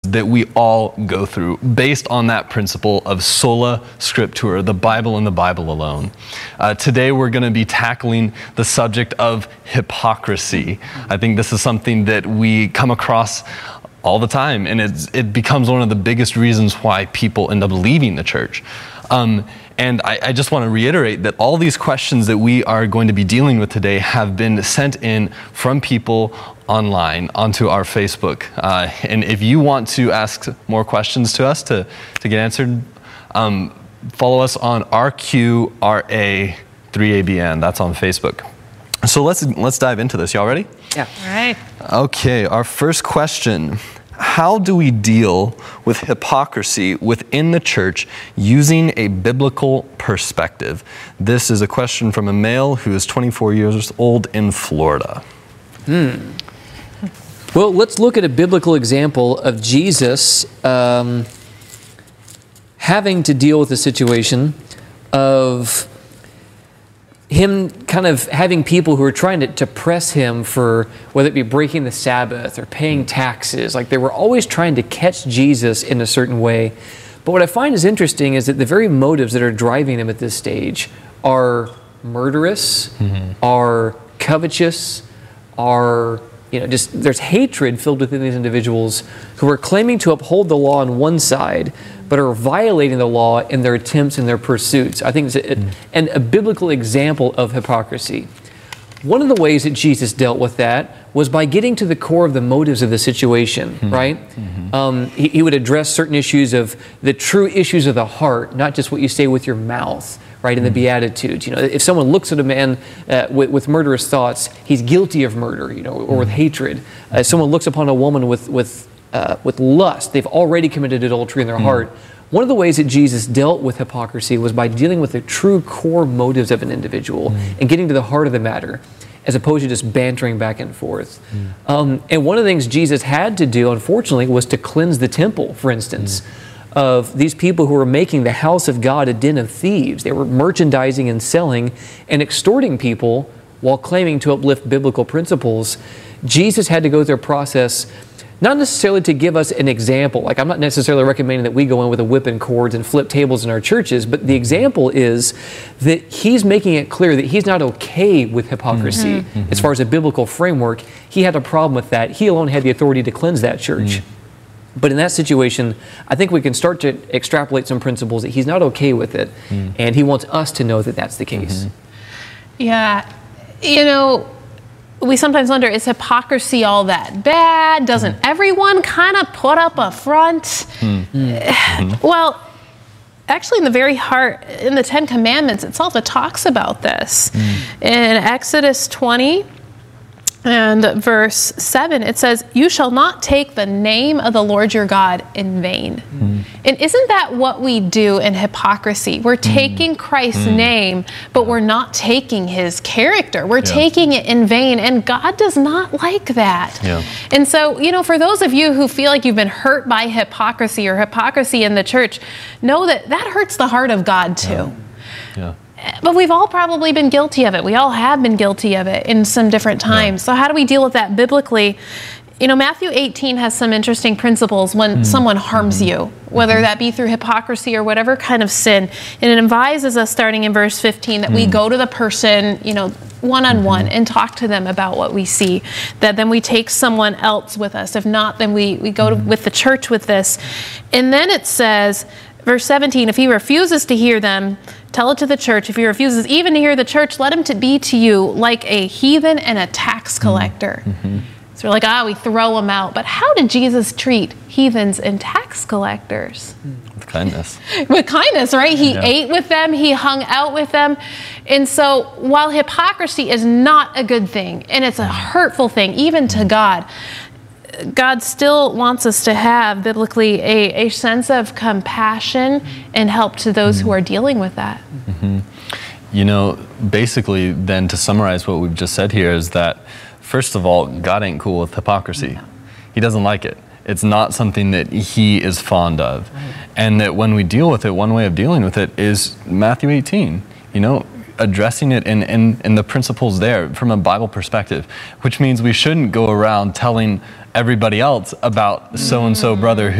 that we all go through based on that principle of sola scriptura, the Bible and the Bible alone. Today we're going to be tackling the subject of hypocrisy. I think this is something that we come across all the time, and it becomes one of the biggest reasons why people end up leaving the church. And I just want to reiterate that all these questions that we are going to be dealing with today have been sent in from people online onto our Facebook. And if you want to ask more questions to us to get answered, follow us on RQRA3ABN. That's on Facebook. So let's dive into this. Y'all ready? Yeah. All right. Okay, our first question. How do we deal with hypocrisy within the church using a biblical perspective? This is a question from a male who is 24 years old in Florida. Well, let's look at a biblical example of Jesus having to deal with a situation of him kind of having people who were trying to press him for whether it be breaking the Sabbath or paying taxes. Like they were always trying to catch Jesus in a certain way. But what I find is interesting is that the very motives that are driving him at this stage are murderous, are covetous, are, just there's hatred filled within these individuals who are claiming to uphold the law on one side, but are violating the law in their attempts and their pursuits. I think it's a biblical example of hypocrisy. One of the ways that Jesus dealt with that was by getting to the core of the motives of the situation, right? He would address certain issues of the true issues of the heart, not just what you say with your mouth, right, in the Beatitudes. If someone looks at a man with murderous thoughts, he's guilty of murder, or with hatred. If someone looks upon a woman with lust, they've already committed adultery in their heart. One of the ways that Jesus dealt with hypocrisy was by dealing with the true core motives of an individual and getting to the heart of the matter, as opposed to just bantering back and forth. And one of the things Jesus had to do, unfortunately, was to cleanse the temple, for instance, of these people who were making the house of God a den of thieves. They were merchandising and selling and extorting people while claiming to uplift biblical principles. Jesus had to go through a process, not necessarily to give us an example. Like, I'm not necessarily recommending that we go in with a whip and cords and flip tables in our churches, but the example is that he's making it clear that he's not okay with hypocrisy. As far as a biblical framework, he had a problem with that. He alone had the authority to cleanse that church. But in that situation, I think we can start to extrapolate some principles that he's not okay with it, and he wants us to know that that's the case. Yeah. We sometimes wonder, is hypocrisy all that bad? Doesn't everyone kind of put up a front? Well, actually in the very heart, in the Ten Commandments itself, it talks about this. In Exodus 20 and verse 7, it says, "You shall not take the name of the Lord your God in vain." And isn't that what we do in hypocrisy? We're taking Christ's name, but we're not taking his character. We're taking it in vain, and God does not like that. And so, for those of you who feel like you've been hurt by hypocrisy or hypocrisy in the church, know that hurts the heart of God too. But we've all probably been guilty of it. We all have been guilty of it in some different times. So how do we deal with that biblically? Matthew 18 has some interesting principles when someone harms you, whether that be through hypocrisy or whatever kind of sin. And it advises us, starting in verse 15, that we go to the person, one-on-one and talk to them about what we see. That then we take someone else with us. If not, then we go with the church with this. And then it says, verse 17, if he refuses to hear them, tell it to the church. If he refuses even to hear the church, let him be to you like a heathen and a tax collector. So we're like, we throw them out. But how did Jesus treat heathens and tax collectors? With kindness. With kindness, right? He ate with them. He hung out with them. And so while hypocrisy is not a good thing, and it's a hurtful thing, even to God, God still wants us to have biblically a sense of compassion and help to those who are dealing with that. Basically then, to summarize what we've just said here, is that first of all, God ain't cool with hypocrisy. He doesn't like it. It's not something that he is fond of. And that when we deal with it, one way of dealing with it is Matthew 18, addressing it in the principles there from a Bible perspective, which means we shouldn't go around telling everybody else about so-and-so brother